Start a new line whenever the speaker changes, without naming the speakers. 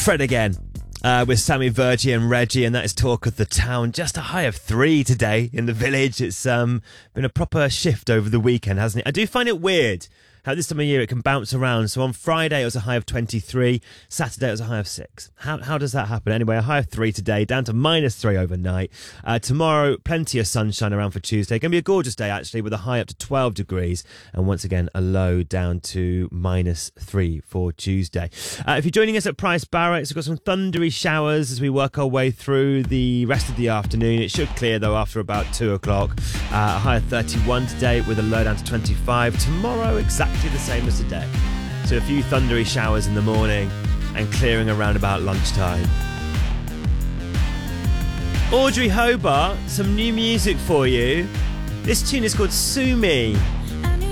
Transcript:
Fred again. With Sammy Virgie and Reggie, and that is Talk of the Town. Just a high of 3 today in the village. It's been a proper shift over the weekend, hasn't it? I do find it weird how this time of year it can bounce around. So on Friday it was a high of 23, Saturday it was a high of 6. How does that happen? Anyway, a high of 3 today, down to -3 overnight. Tomorrow, plenty of sunshine around for Tuesday. Going to be a gorgeous day actually, with a high up to 12 degrees, and once again a low down to -3 for Tuesday. If you're joining us at Price Barracks, we've got some thundery showers as we work our way through the rest of the afternoon. It should clear though after about 2 o'clock. A high of 31 today with a low down to 25. Tomorrow exactly the same as today. So a few thundery showers in the morning and clearing around about lunchtime. Audrey Hobart, some new music for you. This tune is called Sue Me.